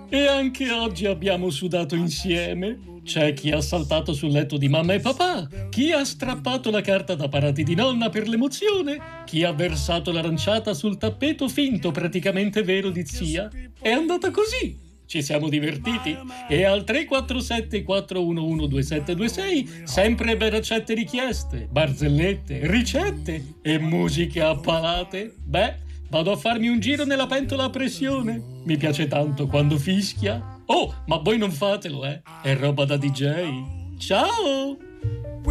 E anche oggi abbiamo sudato insieme. C'è chi ha saltato sul letto di mamma e papà, chi ha strappato la carta da parati di nonna per l'emozione, chi ha versato l'aranciata sul tappeto finto praticamente vero di zia. È andata così. Ci siamo divertiti. E al 347 411 2726 sempre per ricette richieste, barzellette, ricette e musiche a palate. Beh, vado a farmi un giro nella pentola a pressione. Mi piace tanto quando fischia. Oh, ma voi non fatelo, eh? È roba da DJ. Ciao!